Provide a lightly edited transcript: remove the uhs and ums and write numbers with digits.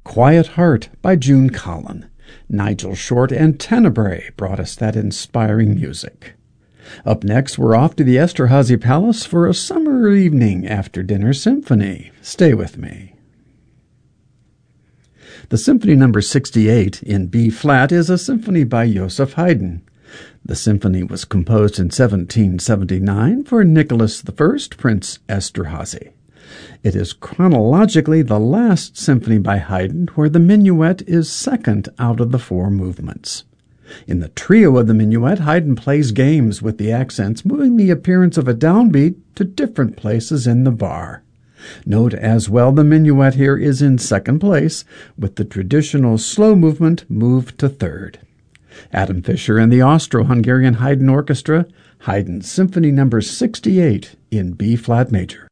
Quiet Heart by June Collin. Nigel Short and Tenebrae brought us that inspiring music. Up next, we're off to the Esterhazy Palace for a summer evening after dinner symphony. Stay with me. The Symphony No. 68 in B-flat is a symphony by Joseph Haydn. The symphony was composed in 1779 for Nicholas I, Prince Esterhazy. It is chronologically the last symphony by Haydn where the minuet is second out of the four movements. In the trio of the minuet, Haydn plays games with the accents, moving the appearance of a downbeat to different places in the bar. Note as well the minuet here is in second place, with the traditional slow movement moved to third. Adam Fischer and the Austro-Hungarian Haydn Orchestra, Haydn's Symphony No. 68 in B-flat major.